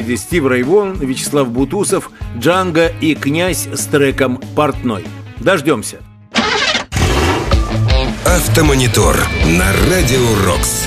очереди Стив Рэй Вон, Вячеслав Бутусов, Джанго и Князь с треком «Портной». Дождемся. Автомонитор на Радио Рокс.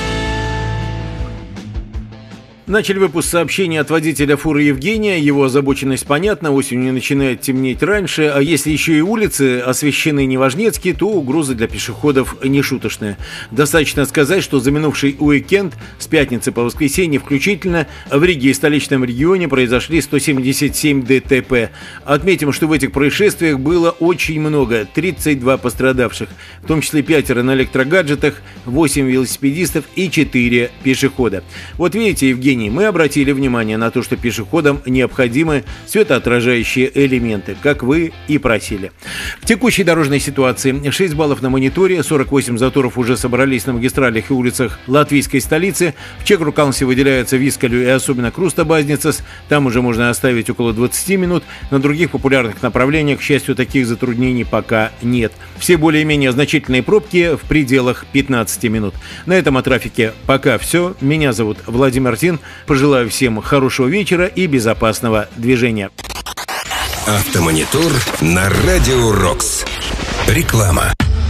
Начали выпуск сообщения от водителя фуры Евгения. Его озабоченность понятна, осенью начинает темнеть раньше, а если еще и улицы освещены неважнецки, то угроза для пешеходов нешуточная. Достаточно сказать, что за минувший уикенд с пятницы по воскресенье включительно в Риге и столичном регионе произошли 177 ДТП. Отметим, что в этих происшествиях было очень много, 32 пострадавших, в том числе 5 на электрогаджетах, 8 велосипедистов и 4 пешехода. Вот видите, Евгений, мы обратили внимание на то, что пешеходам необходимы светоотражающие элементы, как вы и просили. В текущей дорожной ситуации 6 баллов на мониторе, 48 заторов уже собрались на магистралях и улицах латвийской столицы. В Чекрукалнсе выделяется Вискалю и особенно Крустобазницас, там уже можно оставить около 20 минут. На других популярных направлениях, к счастью, таких затруднений пока нет. Все более-менее значительные пробки в пределах 15 минут. На этом о трафике пока все. Меня зовут Владимир Тин. Пожелаю всем хорошего вечера и безопасного движения. Автомонитор на Радио Рокс. Реклама.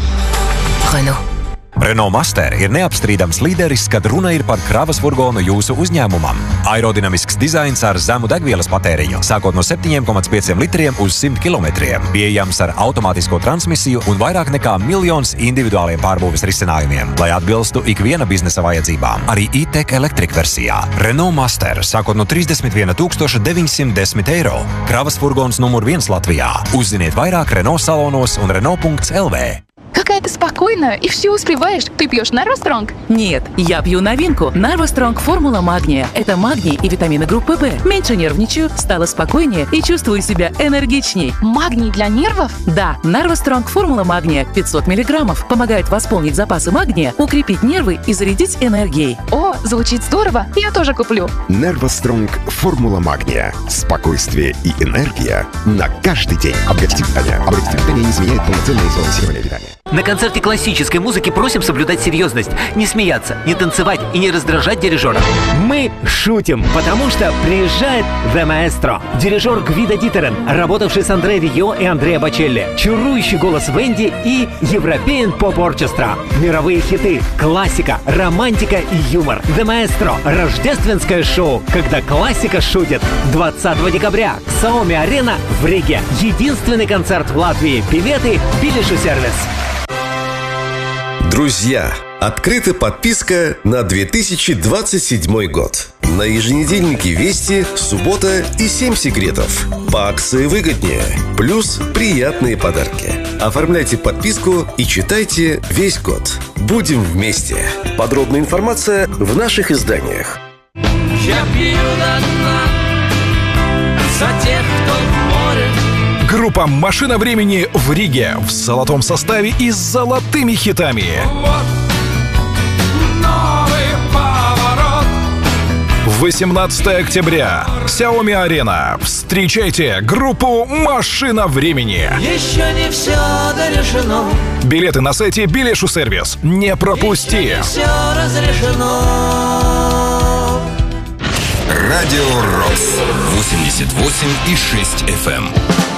Renault Master ir neapstrīdams līderis, kad runa ir par kravas furgonu jūsu uzņēmumam. Aerodinamisks dizains ar zemu degvielas patēriņu, sākot no 7,5 litriem uz 100 kilometriem. Pieejams ar automātisko transmisiju un vairāk nekā 1 miljons individuāliem pārbūves risinājumiem, lai atbilstu ikviena biznesa vajadzībām. Arī e-tech Electric versijā. Renault Master, sākot no 31 910 eiro. Kravas furgons numur 1 Latvijā. Uzziniet vairāk Renault salonos un Renault.lv. Какая ты спокойная и все успеваешь. Ты пьешь Nervostronг? Нет, я пью новинку. Nervostronг Формула Магния. Это магний и витамины группы В. Меньше нервничаю, стала спокойнее и чувствую себя энергичней. Магний для нервов? Да, Nervostronг Формула Магния 500 мг помогает восполнить запасы магния, укрепить нервы и зарядить энергией. О, звучит здорово. Я тоже куплю. Nervostronг Формула Магния. Спокойствие и энергия на каждый день. Обратите внимание, не изменяет полноценное сбалансированное питание. На концерте классической музыки просим соблюдать серьезность, не смеяться, не танцевать и не раздражать дирижера. Мы шутим, потому что приезжает The Maestro. Дирижер Гвидо Дитерен, работавший с Андре Рио и Андреа Бочелли. Чарующий голос Венди и European Pop Orchestra. Мировые хиты, классика, романтика и юмор. The Maestro. Рождественское шоу, когда классика шутит. 20 декабря. Xiaomi Arena в Риге. Единственный концерт в Латвии. Билеты Билишу сервис. Друзья, открыта подписка на 2027 год. На еженедельнике «Вести» суббота и 7 секретов. По акции выгоднее. Плюс приятные подарки. Оформляйте подписку и читайте весь год. Будем вместе. Подробная информация в наших изданиях. Я пью до дна за тех, кто в море. Группа «Машина времени» в Риге в золотом составе и с золотыми хитами. Вот новый поворот. 18 октября. Xiaomi Arena. Встречайте группу «Машина времени». Еще не все дорешено. Билеты на сайте Билишу сервис. Не пропусти. Еще не все разрешено. Радио Рокс 88,6 FM.